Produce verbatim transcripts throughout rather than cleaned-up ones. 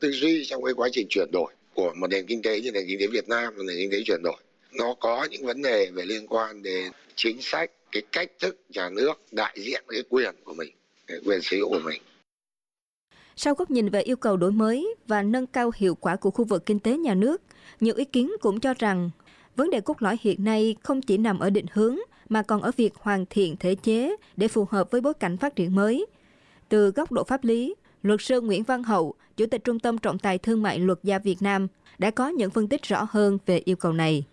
tư duy trong cái quá trình chuyển đổi của một nền kinh tế như nền kinh tế Việt Nam, một nền kinh tế chuyển đổi. Nó có những vấn đề về liên quan đến chính sách, cái cách thức nhà nước đại diện cái quyền của mình, cái quyền sở hữu của mình. Sau góc nhìn về yêu cầu đổi mới và nâng cao hiệu quả của khu vực kinh tế nhà nước, nhiều ý kiến cũng cho rằng vấn đề cốt lõi hiện nay không chỉ nằm ở định hướng mà còn ở việc hoàn thiện thể chế để phù hợp với bối cảnh phát triển mới. Từ góc độ pháp lý, luật sư Nguyễn Văn Hậu, Chủ tịch Trung tâm Trọng tài Thương mại Luật gia Việt Nam, đã có những phân tích rõ hơn về yêu cầu này.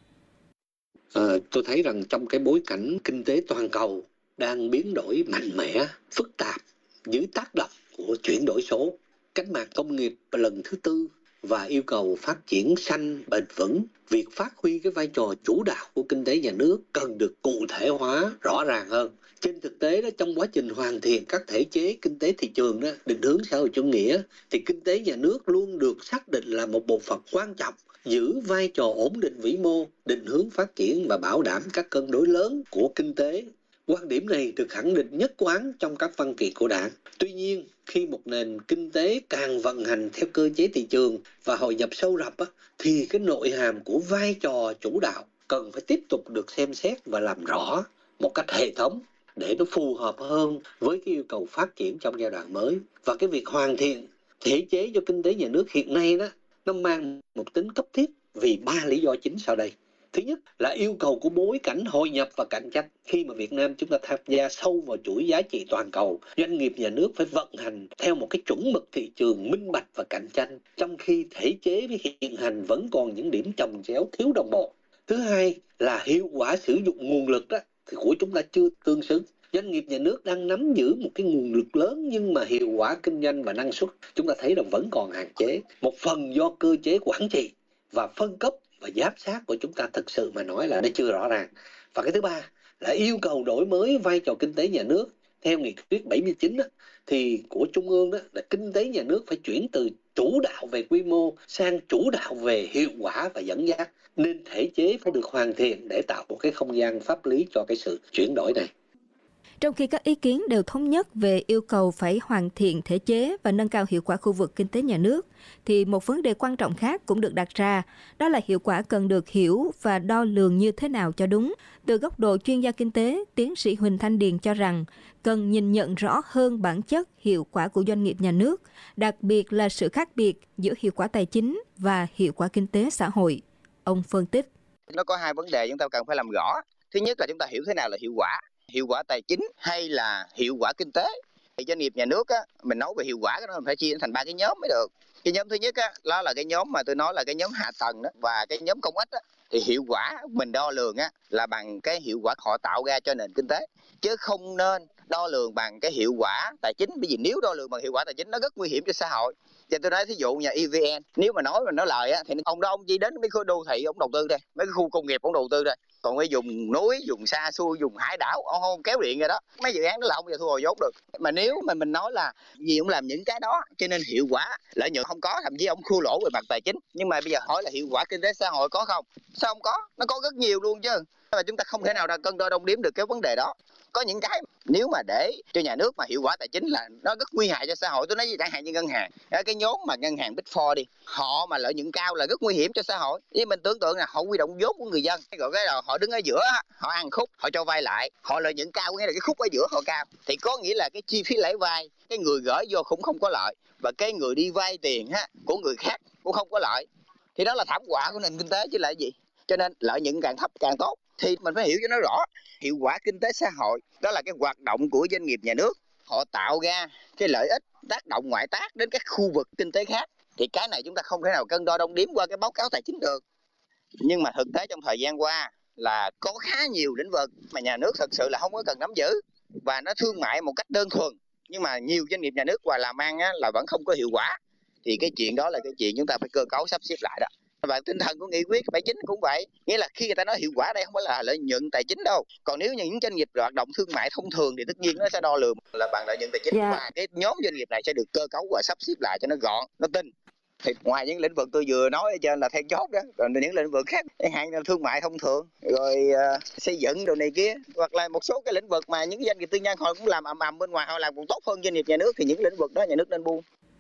À, tôi thấy rằng trong cái bối cảnh kinh tế toàn cầu đang biến đổi mạnh mẽ, phức tạp dưới tác động của chuyển đổi số, cách mạng công nghiệp lần thứ tư và yêu cầu phát triển xanh bền vững, việc phát huy cái vai trò chủ đạo của kinh tế nhà nước cần được cụ thể hóa rõ ràng hơn. Trên thực tế đó, trong quá trình hoàn thiện các thể chế kinh tế thị trường đó, định hướng xã hội chủ nghĩa, thì kinh tế nhà nước luôn được xác định là một bộ phận quan trọng, giữ vai trò ổn định vĩ mô, định hướng phát triển và bảo đảm các cân đối lớn của kinh tế. Quan điểm này được khẳng định nhất quán trong các văn kiện của Đảng. Tuy nhiên, khi một nền kinh tế càng vận hành theo cơ chế thị trường và hội nhập sâu rập á, thì cái nội hàm của vai trò chủ đạo cần phải tiếp tục được xem xét và làm rõ một cách hệ thống để nó phù hợp hơn với cái yêu cầu phát triển trong giai đoạn mới. Và cái việc hoàn thiện thể chế cho kinh tế nhà nước hiện nay đó, nó mang một tính cấp thiết vì ba lý do chính sau đây. Thứ nhất là yêu cầu của bối cảnh hội nhập và cạnh tranh. Khi mà Việt Nam chúng ta tham gia sâu vào chuỗi giá trị toàn cầu, doanh nghiệp nhà nước phải vận hành theo một cái chuẩn mực thị trường minh bạch và cạnh tranh, trong khi thể chế với hiện hành vẫn còn những điểm chồng chéo thiếu đồng bộ. Thứ hai là hiệu quả sử dụng nguồn lực đó, thì của chúng ta chưa tương xứng. Doanh nghiệp nhà nước đang nắm giữ một cái nguồn lực lớn nhưng mà hiệu quả kinh doanh và năng suất chúng ta thấy là vẫn còn hạn chế. Một phần do cơ chế quản trị và phân cấp và giám sát của chúng ta thực sự mà nói là nó chưa rõ ràng. Và cái thứ ba là yêu cầu đổi mới vai trò kinh tế nhà nước theo nghị quyết bảy mươi chín đó, thì của Trung ương đó là kinh tế nhà nước phải chuyển từ chủ đạo về quy mô sang chủ đạo về hiệu quả và dẫn dắt, nên thể chế phải được hoàn thiện để tạo một cái không gian pháp lý cho cái sự chuyển đổi này. Trong khi các ý kiến đều thống nhất về yêu cầu phải hoàn thiện thể chế và nâng cao hiệu quả khu vực kinh tế nhà nước, thì một vấn đề quan trọng khác cũng được đặt ra, đó là hiệu quả cần được hiểu và đo lường như thế nào cho đúng. Từ góc độ chuyên gia kinh tế, tiến sĩ Huỳnh Thanh Điền cho rằng cần nhìn nhận rõ hơn bản chất hiệu quả của doanh nghiệp nhà nước, đặc biệt là sự khác biệt giữa hiệu quả tài chính và hiệu quả kinh tế xã hội. Ông phân tích. Nó có hai vấn đề chúng ta cần phải làm rõ. Thứ nhất là chúng ta hiểu thế nào là hiệu quả. Hiệu quả tài chính hay là hiệu quả kinh tế. Thì doanh nghiệp nhà nước á, mình nói về hiệu quả đó mình phải chia thành ba cái nhóm mới được. Cái nhóm thứ nhất á, đó là cái nhóm mà tôi nói là cái nhóm hạ tầng đó, và cái nhóm công ích á, thì hiệu quả mình đo lường á, là bằng cái hiệu quả họ tạo ra cho nền kinh tế, chứ không nên đo lường bằng cái hiệu quả tài chính. Bởi vì nếu đo lường bằng hiệu quả tài chính nó rất nguy hiểm cho xã hội. Cho tôi nói thí dụ nhà e vê en, nếu mà nói mà nói lời á, thì ông đó ông chỉ đến mấy khu đô thị ông đầu tư đây, mấy cái khu công nghiệp ông đầu tư đây. Còn cái vùng núi, vùng xa xôi, vùng hải đảo ông không kéo điện ra đó, mấy dự án đó là ông giờ thu hồi vốn được. Mà nếu mà mình nói là gì ông làm những cái đó, cho nên hiệu quả lợi nhuận không có, thậm chí ông thua lỗ về mặt tài chính. Nhưng mà bây giờ hỏi là hiệu quả kinh tế xã hội có không? Sao không có? Nó có rất nhiều luôn chứ. Mà chúng ta không thể nào cân đo đong đếm được cái vấn đề đó. Có những cái nếu mà để cho nhà nước mà hiệu quả tài chính là nó rất nguy hại cho xã hội. Tôi nói chẳng hạn như ngân hàng, cái nhóm mà ngân hàng Big Four đi, họ mà lợi nhuận cao là rất nguy hiểm cho xã hội. Vì mình tưởng tượng là họ huy động vốn của người dân, rồi cái là họ đứng ở giữa, họ ăn khúc, họ cho vay lại, họ lợi nhuận cao, nghĩa là cái khúc ở giữa họ cao, thì có nghĩa là cái chi phí lãi vay, cái người gửi vô cũng không có lợi, và cái người đi vay tiền ha của người khác cũng không có lợi. Thì đó là thảm họa của nền kinh tế chứ là gì. Cho nên lợi nhuận càng thấp càng tốt. Thì mình phải hiểu cho nó rõ. Hiệu quả kinh tế xã hội đó là cái hoạt động của doanh nghiệp nhà nước, họ tạo ra cái lợi ích tác động ngoại tác đến các khu vực kinh tế khác. Thì cái này chúng ta không thể nào cân đo đong đếm qua cái báo cáo tài chính được. Nhưng mà thực tế trong thời gian qua là có khá nhiều lĩnh vực mà nhà nước thật sự là không có cần nắm giữ, và nó thương mại một cách đơn thuần, nhưng mà nhiều doanh nghiệp nhà nước qua làm ăn á, là vẫn không có hiệu quả. Thì cái chuyện đó là cái chuyện chúng ta phải cơ cấu sắp xếp lại đó. Và tinh thần của nghị quyết bảy mươi chín cũng vậy, nghĩa là khi người ta nói hiệu quả đây không phải là lợi nhuận tài chính đâu. Còn nếu như những doanh nghiệp hoạt động thương mại thông thường thì tất nhiên nó sẽ đo lường là bằng lợi nhuận tài chính. Yeah. Và cái nhóm doanh nghiệp này sẽ được cơ cấu và sắp xếp lại cho nó gọn, nó tinh. Thì ngoài những lĩnh vực tôi vừa nói ở trên là then chốt đó, còn những lĩnh vực khác, chẳng hạn là thương mại thông thường, rồi uh, xây dựng đồ này kia, hoặc là một số cái lĩnh vực mà những doanh nghiệp tư nhân họ cũng làm ầm ầm bên ngoài, họ làm còn tốt hơn doanh nghiệp nhà nước, thì những lĩnh vực đó nhà nước nên buông.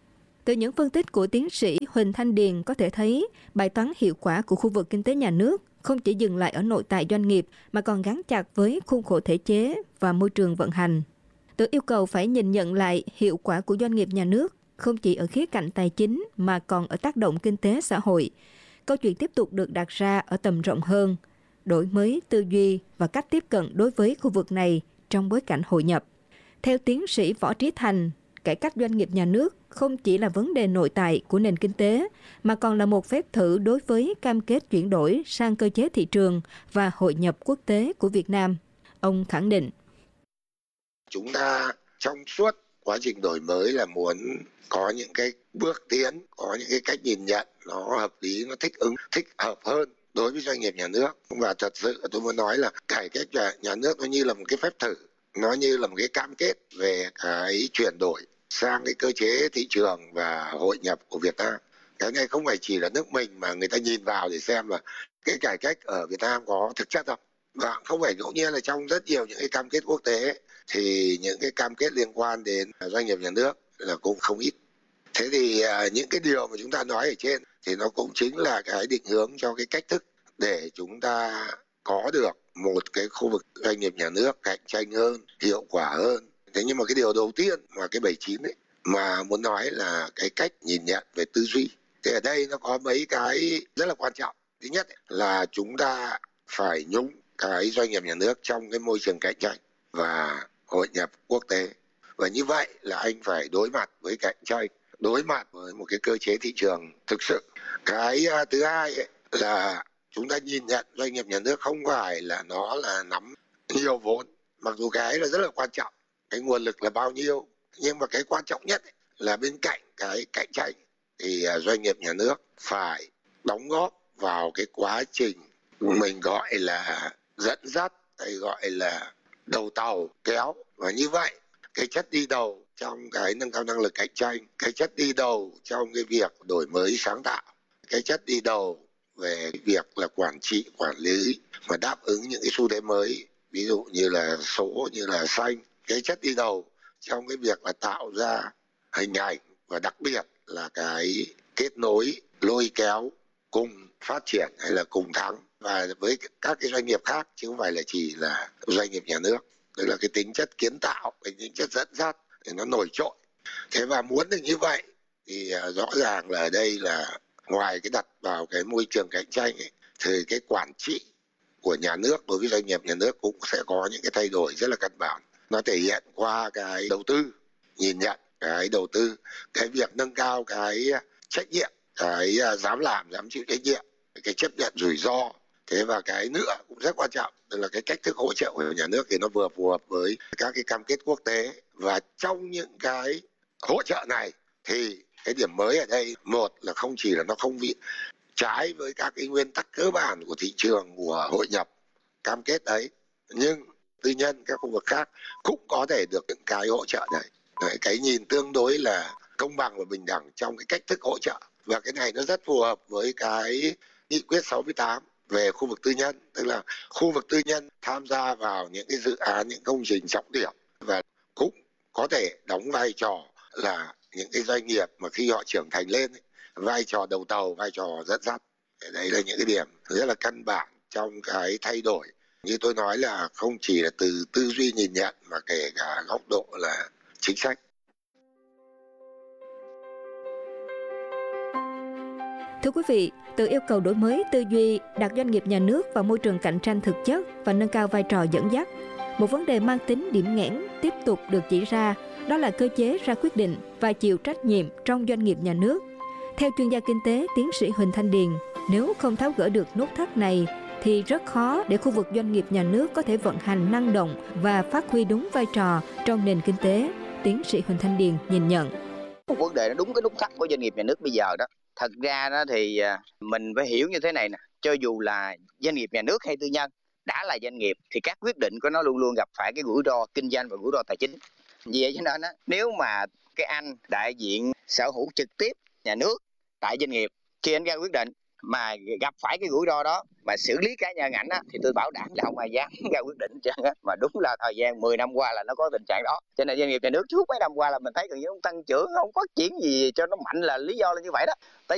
Từ những phân tích của tiến sĩ Huỳnh Thanh Điền có thể thấy bài toán hiệu quả của khu vực kinh tế nhà nước không chỉ dừng lại ở nội tại doanh nghiệp mà còn gắn chặt với khuôn khổ thể chế và môi trường vận hành. Từ yêu cầu phải nhìn nhận lại hiệu quả của doanh nghiệp nhà nước không chỉ ở khía cạnh tài chính mà còn ở tác động kinh tế xã hội. Câu chuyện tiếp tục được đặt ra ở tầm rộng hơn, đổi mới tư duy và cách tiếp cận đối với khu vực này trong bối cảnh hội nhập. Theo tiến sĩ Võ Trí Thành, cải cách doanh nghiệp nhà nước không chỉ là vấn đề nội tại của nền kinh tế, mà còn là một phép thử đối với cam kết chuyển đổi sang cơ chế thị trường và hội nhập quốc tế của Việt Nam. Ông khẳng định. Chúng ta trong suốt quá trình đổi mới là muốn có những cái bước tiến, có những cái cách nhìn nhận nó hợp lý, nó thích ứng, thích hợp hơn đối với doanh nghiệp nhà nước. Và thật sự tôi muốn nói là cải cách nhà nước nó như là một cái phép thử, nó như là một cái cam kết về cái chuyển đổi sang cái cơ chế thị trường và hội nhập của Việt Nam. Cái này không phải chỉ là nước mình mà người ta nhìn vào để xem là cái cải cách ở Việt Nam có thực chất không. Và không phải ngẫu nhiên là trong rất nhiều những cái cam kết quốc tế thì những cái cam kết liên quan đến doanh nghiệp nhà nước là cũng không ít. Thế thì những cái điều mà chúng ta nói ở trên thì nó cũng chính là cái định hướng cho cái cách thức để chúng ta có được một cái khu vực doanh nghiệp nhà nước cạnh tranh hơn, hiệu quả hơn. Thế nhưng mà cái điều đầu tiên mà cái bảy chín ấy mà muốn nói là cái cách nhìn nhận về tư duy. Thì ở đây nó có mấy cái rất là quan trọng. Thứ nhất là chúng ta phải nhúng cái doanh nghiệp nhà nước trong cái môi trường cạnh tranh và hội nhập quốc tế. Và như vậy là anh phải đối mặt với cạnh tranh, đối mặt với một cái cơ chế thị trường thực sự. Cái thứ hai ấy là chúng ta nhìn nhận doanh nghiệp nhà nước không phải là nó là nắm nhiều vốn, mặc dù cái là rất là quan trọng, cái nguồn lực là bao nhiêu, nhưng mà cái quan trọng nhất ấy là bên cạnh cái cạnh tranh thì doanh nghiệp nhà nước phải đóng góp vào cái quá trình mình gọi là dẫn dắt hay gọi là đầu tàu kéo. Và như vậy cái chất đi đầu trong cái nâng cao năng lực cạnh tranh, cái chất đi đầu trong cái việc đổi mới sáng tạo, cái chất đi đầu về việc là quản trị, quản lý và đáp ứng những cái xu thế mới, ví dụ như là số, như là xanh, cái chất đi đầu trong cái việc là tạo ra hình ảnh và đặc biệt là cái kết nối, lôi kéo cùng phát triển hay là cùng thắng và với các cái doanh nghiệp khác chứ không phải là chỉ là doanh nghiệp nhà nước. Tức là cái tính chất kiến tạo, cái tính chất dẫn dắt thì nó nổi trội. Thế và muốn được như vậy thì rõ ràng là ở đây là ngoài cái đặt vào cái môi trường cạnh tranh ấy, thì cái quản trị của nhà nước đối với doanh nghiệp nhà nước cũng sẽ có những cái thay đổi rất là căn bản. Nó thể hiện qua cái đầu tư, nhìn nhận cái đầu tư, cái việc nâng cao cái trách nhiệm, cái dám làm, dám chịu trách nhiệm, cái chấp nhận rủi ro. Thế và cái nữa cũng rất quan trọng, tức là cái cách thức hỗ trợ của nhà nước thì nó vừa phù hợp với các cái cam kết quốc tế. Và trong những cái hỗ trợ này thì cái điểm mới ở đây, một là không chỉ là nó không bị trái với các cái nguyên tắc cơ bản của thị trường, của hội nhập cam kết đấy, nhưng tư nhân các khu vực khác cũng có thể được những cái hỗ trợ này. Đấy, cái nhìn tương đối là công bằng và bình đẳng trong cái cách thức hỗ trợ. Và cái này nó rất phù hợp với cái nghị quyết sáu mươi tám về khu vực tư nhân, tức là khu vực tư nhân tham gia vào những cái dự án, những công trình trọng điểm và cũng có thể đóng vai trò là những cái doanh nghiệp mà khi họ trưởng thành lên ấy, vai trò đầu tàu, vai trò dẫn dắt. Đấy là những cái điểm rất là căn bản trong cái thay đổi. Như tôi nói là không chỉ là từ tư duy nhìn nhận mà kể cả góc độ là chính sách. Thưa quý vị, từ yêu cầu đổi mới tư duy, đặt doanh nghiệp nhà nước vào môi trường cạnh tranh thực chất và nâng cao vai trò dẫn dắt, một vấn đề mang tính điểm nghẽn tiếp tục được chỉ ra, đó là cơ chế ra quyết định và chịu trách nhiệm trong doanh nghiệp nhà nước. Theo chuyên gia kinh tế tiến sĩ Huỳnh Thanh Điền, nếu không tháo gỡ được nút thắt này thì rất khó để khu vực doanh nghiệp nhà nước có thể vận hành năng động và phát huy đúng vai trò trong nền kinh tế, tiến sĩ Huỳnh Thanh Điền nhìn nhận. Một vấn đề nó đúng cái nút thắt của doanh nghiệp nhà nước bây giờ đó. Thật ra đó thì mình phải hiểu như thế này nè, cho dù là doanh nghiệp nhà nước hay tư nhân, đã là doanh nghiệp thì các quyết định của nó luôn luôn gặp phải cái rủi ro kinh doanh và rủi ro tài chính. Vì vậy cho nên á, nếu mà cái anh đại diện sở hữu trực tiếp nhà nước tại doanh nghiệp khi anh ra quyết định mà gặp phải cái rủi ro đó mà xử lý cá nhân ảnh á, thì tôi bảo đảm là không ai dám ra quyết định chứ. Mà đúng là thời gian mười năm qua là nó có tình trạng đó, cho nên doanh nghiệp nhà nước suốt mấy năm qua là mình thấy gần như không tăng trưởng, không phát triển gì cho nó mạnh là lý do là như vậy đó. Tại